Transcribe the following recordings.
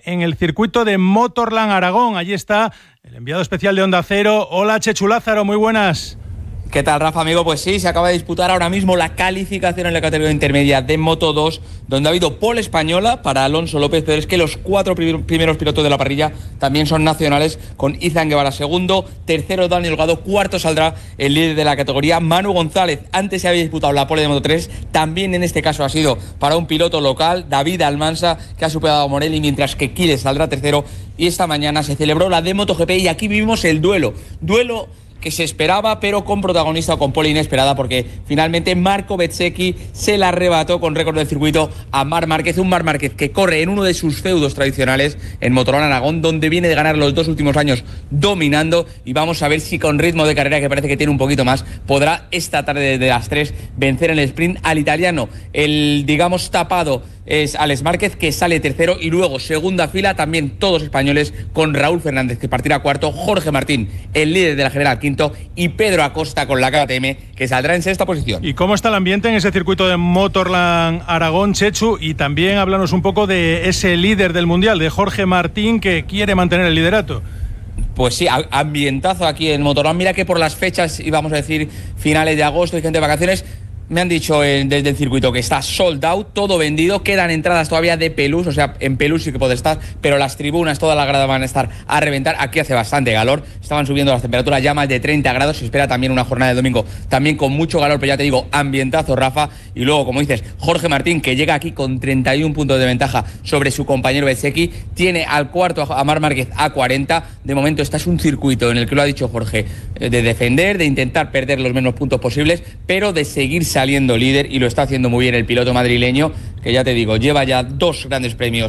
en el circuito de Motorland Aragón. Allí está el enviado especial de Onda Cero. Hola, Chechu Lázaro, muy buenas. ¿Qué tal, Rafa, amigo? Pues sí, se acaba de disputar ahora mismo la calificación en la categoría intermedia de Moto 2, donde ha habido pole española para Alonso López, pero es que los 4 primeros pilotos de la parrilla también son nacionales, con Izan Guevara segundo, tercero Dani Holgado, cuarto saldrá el líder de la categoría, Manu González. Antes se había disputado la pole de Moto 3, también en este caso ha sido para un piloto local, David Almansa, que ha superado a Morelli, mientras que Quiles saldrá tercero. Y esta mañana se celebró la de MotoGP y aquí vivimos el duelo que se esperaba, pero con protagonista o con pole inesperada, porque finalmente Marco Bezzecchi se la arrebató con récord del circuito a Marc Márquez, un Marc Márquez que corre en uno de sus feudos tradicionales en Motorland Aragón, donde viene de ganar los 2 últimos años dominando, y vamos a ver si con ritmo de carrera, que parece que tiene un poquito más, podrá esta tarde de las 3 vencer en el sprint al italiano. El, digamos, tapado es Alex Márquez, que sale tercero, y luego segunda fila también todos españoles, con Raúl Fernández, que partirá cuarto, Jorge Martín, el líder de la general, quinto, y Pedro Acosta con la KTM, que saldrá en sexta posición. ¿Y cómo está el ambiente en ese circuito de Motorland Aragón, Chechu? Y también háblanos un poco de ese líder del Mundial, de Jorge Martín, que quiere mantener el liderato. Pues sí, ambientazo aquí en Motorland. Mira que por las fechas, íbamos a decir finales de agosto, y gente de vacaciones, me han dicho desde el circuito que está sold out, todo vendido, quedan entradas todavía de Pelús, o sea, en Pelús sí que puede estar, pero las tribunas, toda la grada van a estar a reventar. Aquí hace bastante calor, estaban subiendo las temperaturas ya más de 30 grados, se espera también una jornada de domingo también con mucho calor, pero ya te digo, ambientazo, Rafa. Y luego, como dices, Jorge Martín, que llega aquí con 31 puntos de ventaja sobre su compañero Bezzecchi, tiene al cuarto a Marc Márquez a 40, de momento este es un circuito en el que, lo ha dicho Jorge, de defender, de intentar perder los menos puntos posibles, pero de seguir saliendo líder, y lo está haciendo muy bien el piloto madrileño, que ya te digo, lleva ya 2 grandes premios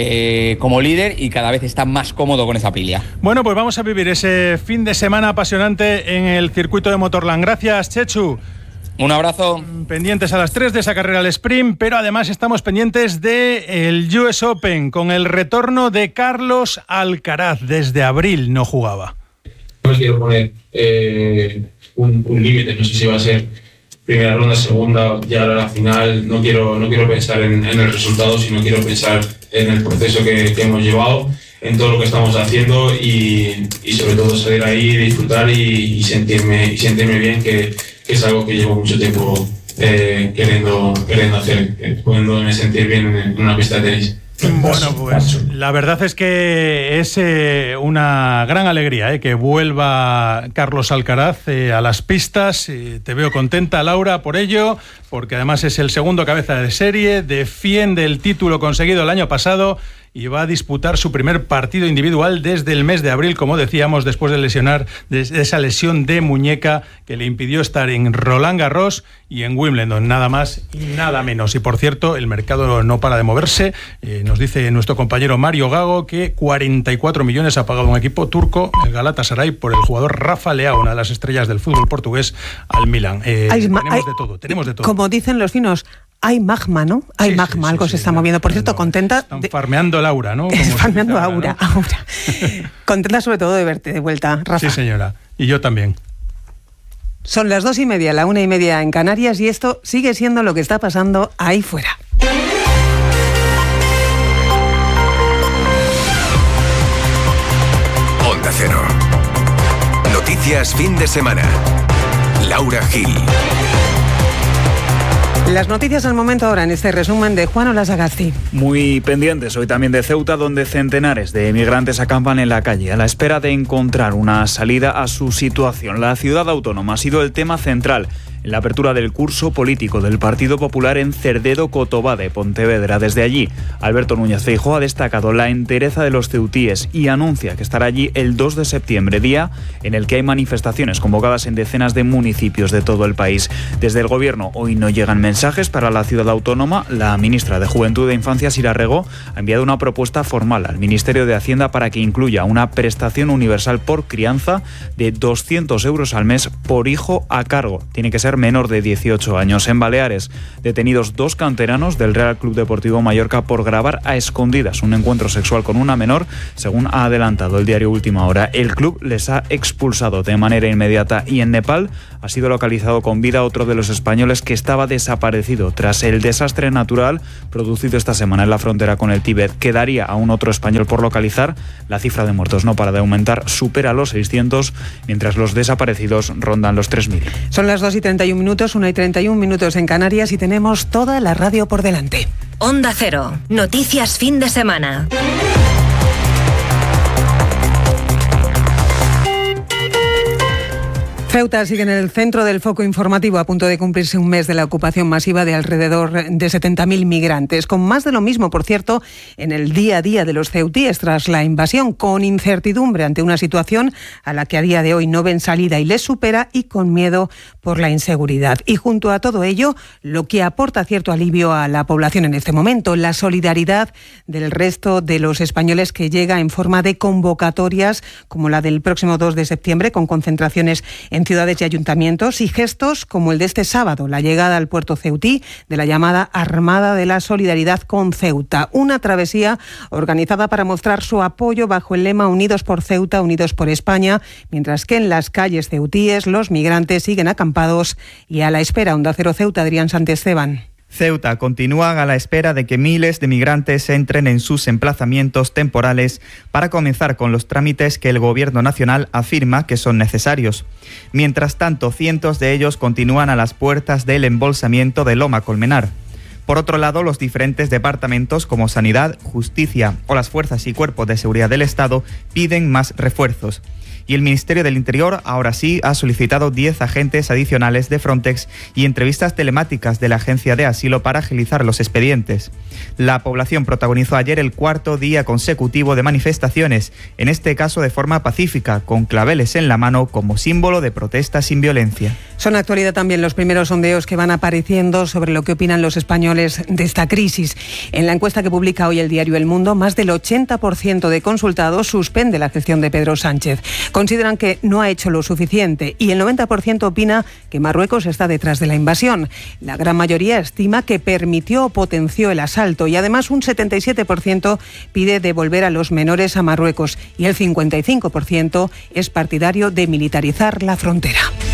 como líder, y cada vez está más cómodo con esa pila. Bueno, pues vamos a vivir ese fin de semana apasionante en el circuito de Motorland. Gracias, Chechu. Un abrazo. Pendientes a las 3 de esa carrera al sprint, pero además estamos pendientes del US Open, con el retorno de Carlos Alcaraz. Desde abril no jugaba. No quiero poner un límite, no sé si va a ser primera ronda, segunda, ya a la final. No quiero pensar en el resultado, sino quiero pensar en el proceso que hemos llevado, en todo lo que estamos haciendo, y sobre todo salir ahí, disfrutar y sentirme bien, que es algo que llevo mucho tiempo queriendo hacer, pudiéndome sentir bien en una pista de tenis. Bueno, pues la verdad es que es una gran alegría que vuelva Carlos Alcaraz a las pistas. Te veo contenta, Laura, por ello, porque además es el segundo cabeza de serie, defiende el título conseguido el año pasado y va a disputar su primer partido individual desde el mes de abril, como decíamos, después de esa lesión de muñeca que le impidió estar en Roland Garros y en Wimbledon, nada más y nada menos. Y por cierto, el mercado no para de moverse. Nos dice nuestro compañero Mario Gago que 44 millones ha pagado un equipo turco, el Galatasaray, por el jugador Rafa Leao, una de las estrellas del fútbol portugués, al Milan. Tenemos de todo. Como dicen los finos, hay magma, ¿no? Hay magma, algo se está moviendo. Por cierto, contenta... Están farmeando Laura, ¿no? Farmeando Aura, ¿no? Aura. Contenta sobre todo de verte de vuelta, Rafa. Sí, señora. Y yo también. Son las 2:30, la 1:30 en Canarias, y esto sigue siendo lo que está pasando ahí fuera. Onda Cero. Noticias fin de semana. Laura Gil. Las noticias al momento ahora en este resumen de Juan Olasagasti. Muy pendientes hoy también de Ceuta, donde centenares de emigrantes acampan en la calle a la espera de encontrar una salida a su situación. La ciudad autónoma ha sido el tema central en la apertura del curso político del Partido Popular en Cerdedo Cotobá de Pontevedra. Desde allí, Alberto Núñez Feijóo ha destacado la entereza de los ceutíes y anuncia que estará allí el 2 de septiembre, día en el que hay manifestaciones convocadas en decenas de municipios de todo el país. Desde el Gobierno hoy no llegan mensajes para la ciudad autónoma. La ministra de Juventud e Infancia, Sira Rego, ha enviado una propuesta formal al Ministerio de Hacienda para que incluya una prestación universal por crianza de 200 euros al mes por hijo a cargo. Tiene que ser menor de 18 años. En Baleares, detenidos 2 canteranos del Real Club Deportivo Mallorca por grabar a escondidas un encuentro sexual con una menor, según ha adelantado el diario Última Hora. El club les ha expulsado de manera inmediata, y en Nepal ha sido localizado con vida otro de los españoles que estaba desaparecido. Tras el desastre natural producido esta semana en la frontera con el Tíbet, quedaría aún otro español por localizar. La cifra de muertos no para de aumentar, supera los 600, mientras los desaparecidos rondan los 3.000. Son las 2:31, 1:31 en Canarias y tenemos toda la radio por delante. Onda Cero, noticias fin de semana. Ceuta sigue en el centro del foco informativo a punto de cumplirse un mes de la ocupación masiva de alrededor de 70.000 migrantes, con más de lo mismo, por cierto, en el día a día de los ceutíes tras la invasión, con incertidumbre ante una situación a la que a día de hoy no ven salida y les supera, y con miedo por la inseguridad. Y junto a todo ello, lo que aporta cierto alivio a la población en este momento, la solidaridad del resto de los españoles, que llega en forma de convocatorias como la del próximo 2 de septiembre, con concentraciones en ciudades y ayuntamientos, y gestos como el de este sábado, la llegada al puerto ceutí de la llamada Armada de la Solidaridad con Ceuta, una travesía organizada para mostrar su apoyo bajo el lema Unidos por Ceuta, Unidos por España, mientras que en las calles ceutíes los migrantes siguen acampados y a la espera. Onda Cero Ceuta, Adrián Santesteban. Ceuta continúan a la espera de que miles de migrantes entren en sus emplazamientos temporales para comenzar con los trámites que el Gobierno nacional afirma que son necesarios. Mientras tanto, cientos de ellos continúan a las puertas del embolsamiento de Loma Colmenar. Por otro lado, los diferentes departamentos como Sanidad, Justicia o las Fuerzas y Cuerpos de Seguridad del Estado piden más refuerzos. Y el Ministerio del Interior, ahora sí, ha solicitado 10 agentes adicionales de Frontex y entrevistas telemáticas de la Agencia de Asilo para agilizar los expedientes. La población protagonizó ayer el 4º día consecutivo de manifestaciones, en este caso de forma pacífica, con claveles en la mano como símbolo de protesta sin violencia. Son actualidad también los primeros sondeos que van apareciendo sobre lo que opinan los españoles de esta crisis. En la encuesta que publica hoy el diario El Mundo, más del 80% de consultados suspende la gestión de Pedro Sánchez. Consideran que no ha hecho lo suficiente y el 90% opina que Marruecos está detrás de la invasión. La gran mayoría estima que permitió o potenció el asalto y además un 77% pide devolver a los menores a Marruecos y el 55% es partidario de militarizar la frontera.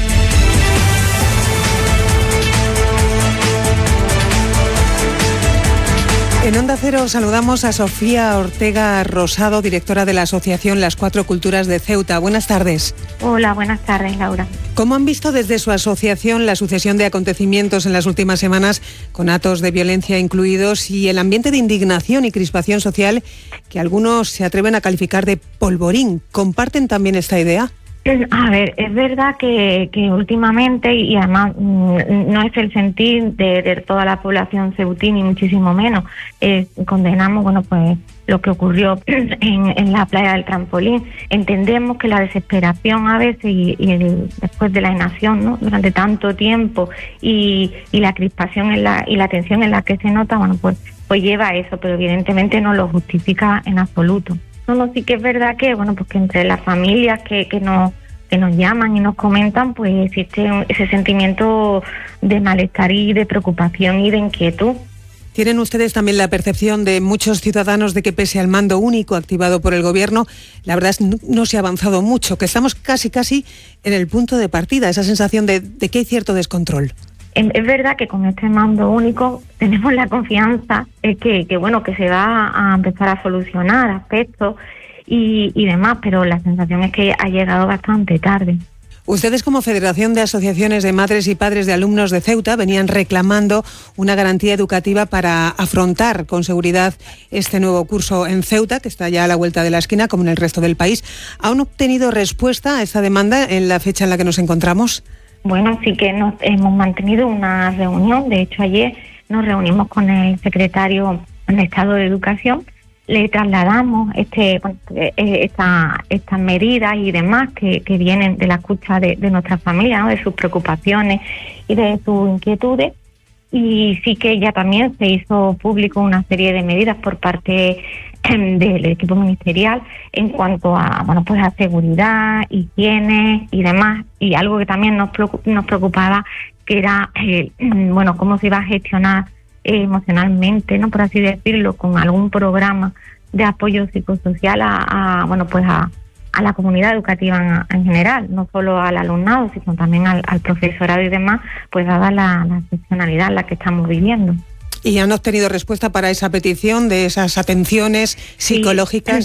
En Onda Cero saludamos a Sofía Ortega Rosado, directora de la asociación Las Cuatro Culturas de Ceuta. Buenas tardes. Hola, buenas tardes, Laura. ¿Cómo han visto desde su asociación la sucesión de acontecimientos en las últimas semanas, con actos de violencia incluidos, y el ambiente de indignación y crispación social que algunos se atreven a calificar de polvorín? ¿Comparten también esta idea? A ver, es verdad que últimamente, y además no es el sentir de toda la población ceutí, ni muchísimo menos, condenamos, pues lo que ocurrió en la playa del Trampolín. Entendemos que la desesperación a veces y después de la inacción, ¿no?, durante tanto tiempo, y la crispación y la tensión en la que se nota, pues lleva a eso, pero evidentemente no lo justifica en absoluto. No, sí que es verdad que, pues que entre las familias que nos llaman y nos comentan, pues existe ese sentimiento de malestar y de preocupación y de inquietud. ¿Tienen ustedes también la percepción de muchos ciudadanos de que, pese al mando único activado por el Gobierno, la verdad es que no se ha avanzado mucho, que estamos casi en el punto de partida, esa sensación de que hay cierto descontrol? Es verdad que con este mando único tenemos la confianza que se va a empezar a solucionar aspectos y demás, pero la sensación es que ha llegado bastante tarde. Ustedes, como Federación de Asociaciones de Madres y Padres de Alumnos de Ceuta, venían reclamando una garantía educativa para afrontar con seguridad este nuevo curso en Ceuta, que está ya a la vuelta de la esquina, como en el resto del país. ¿Han obtenido respuesta a esta demanda en la fecha en la que nos encontramos? Bueno, sí que hemos mantenido una reunión. De hecho, ayer nos reunimos con el secretario de Estado de Educación. Le trasladamos estas medidas y demás que vienen de la escucha de nuestras familias, ¿no?, de sus preocupaciones y de sus inquietudes. Y sí que ya también se hizo público una serie de medidas por parte del equipo ministerial en cuanto a a seguridad, higiene y demás, y algo que también nos preocupaba, que era cómo se iba a gestionar emocionalmente, no por así decirlo, con algún programa de apoyo psicosocial a la comunidad educativa en general, no solo al alumnado, sino también al profesorado y demás, pues dada la excepcionalidad en la que estamos viviendo. ¿Y han obtenido respuesta para esa petición de esas atenciones psicológicas?